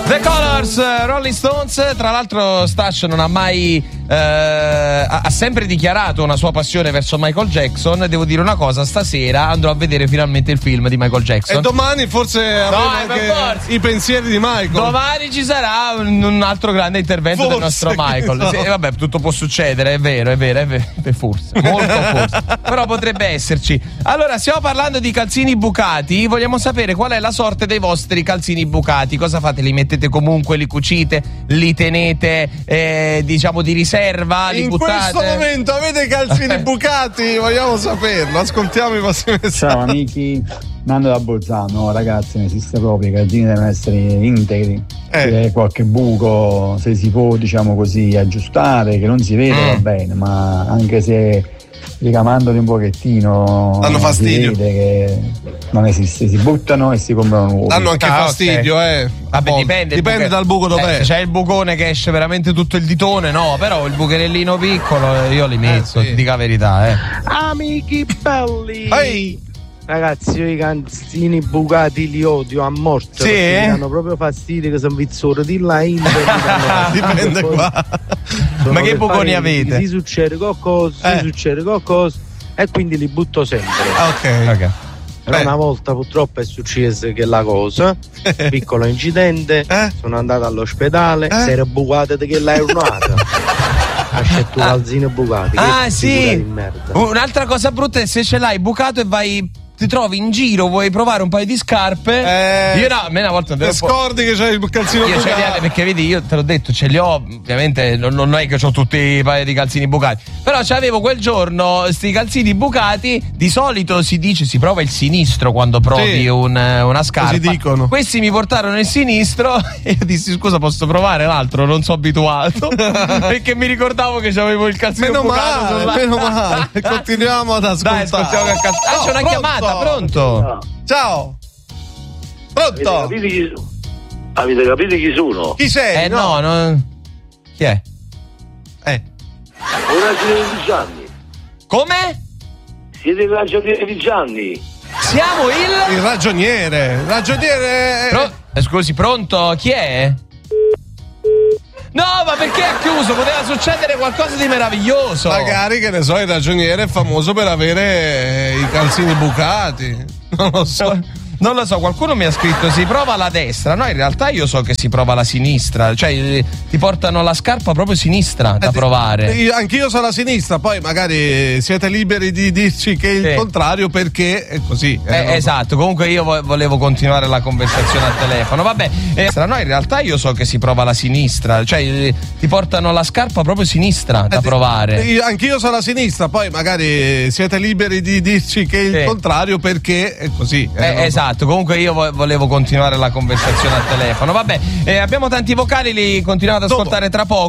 The Colors, Rolling Stones. Tra l'altro Stash non ha mai ha sempre dichiarato una sua passione verso Michael Jackson. Devo dire una cosa, stasera andrò a vedere finalmente il film di Michael Jackson. E domani forse avremo anche i pensieri di Michael. Domani ci sarà un altro grande intervento del nostro Michael. No. Sì, vabbè, tutto può succedere, è vero, forse, molto forse. Però potrebbe esserci. Allora, stiamo parlando di calzini bucati. Vogliamo sapere qual è la sorte dei vostri calzini bucati. Cosa fate? Li mettete comunque, li cucite, li tenete diciamo di riserva, li in buttate? Questo momento avete i calzini bucati? Vogliamo saperlo, ascoltiamo i vostri messaggi. Ciao amici, Nando da Bolzano. Ragazzi, non esiste proprio, i calzini devono essere integri. Se c'è qualche buco, se si può, diciamo così, aggiustare, che non si vede, va bene, ma anche se ricamandoli un pochettino danno fastidio, si vede che non esiste, si buttano e si comprano nuovi. Danno anche fastidio, Vabbè, dipende dal buco dov'è. Se c'è il bucone che esce veramente tutto il ditone, no, però il bucherellino piccolo io li metto, sì. dica la verità, Amici belli, Ehi. ragazzi, io i calzini bucati li odio a morte. Sì? Mi danno proprio fastidio, che sono vizzoro di là in dipende qua. Ma che buconi avete? Si succede qualcosa, e quindi li butto sempre. Ok. Però una volta purtroppo è successo che la cosa, piccolo incidente, sono andato all'ospedale, si era bucata di che l'hai urlata. Accetto calzini bucati. Sì. Di merda. Un'altra cosa brutta è se ce l'hai bucato e vai, ti trovi in giro, vuoi provare un paio di scarpe. Io a me una volta scordi che c'hai il calzino bucato. Perché vedi, io te l'ho detto, ce li ho, ovviamente non è che ho tutti i paio di calzini bucati, però c'avevo quel giorno sti calzini bucati. Di solito si dice si prova il sinistro quando provi una scarpa. Così dicono. Questi mi portarono il sinistro e io dissi scusa, posso provare l'altro? Non sono abituato perché mi ricordavo che avevo il calzino bucato. Meno male. Continuiamo ad ascoltare. Dai, c'è una chiamata. Pronto? Ciao. Pronto? Avete capito chi sono? Chi sei? Chi è? Un ragioniere di Gianni. Come? Siete il ragioniere di Gianni. Siamo il ragioniere. Scusi, pronto? Chi è? No, ma perché ha chiuso? Poteva succedere qualcosa di meraviglioso. Magari, che ne so, il ragioniere è famoso per avere i calzini bucati. Non lo so. Non lo so, qualcuno mi ha scritto si prova la destra. No, in realtà io so che si prova la sinistra. Cioè ti portano la scarpa proprio sinistra da provare. Anch'io so la sinistra. Poi magari siete liberi di dirci che è il contrario, perché è così. Esatto, comunque io volevo continuare la conversazione al telefono. Vabbè, no, in realtà io so che si prova la sinistra. Cioè ti portano la scarpa proprio sinistra da provare. Anch'io so la sinistra. Poi magari siete liberi di dirci che è il contrario, perché è così. Esatto. Comunque io volevo continuare la conversazione al telefono. Vabbè, abbiamo tanti vocali, li continuate ad ascoltare tra poco.